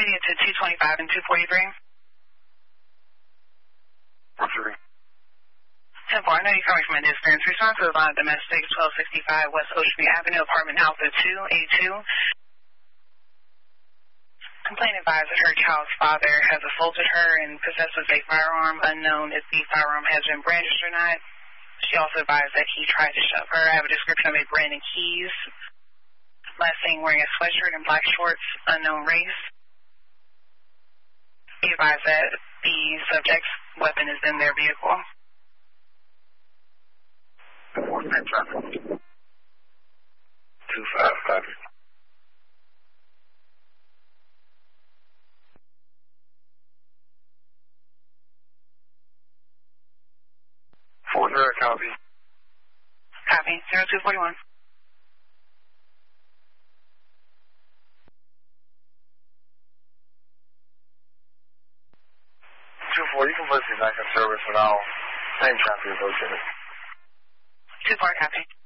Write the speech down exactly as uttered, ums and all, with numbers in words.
radio to two twenty-five and two forty-three. Three. ten four, I know you're coming from a distance. Response to the line domestic twelve sixty-five West Ocean Avenue, apartment Alpha two eighty-two. Complaint advised that her child's father has assaulted her and possesses a firearm, unknown if the firearm has been brandished or not. She also advised that he tried to shove her. I have a description of a Brandon Keys. Last seen wearing a sweatshirt and black shorts, unknown race. He advised that the subject's weapon is in their vehicle. Enforcement traffic. Two five copy. Four zero copy. Copy. Zero two forty one. Two four, you can put me back in service and I'll same traffic as Lieutenant. Two four, copy.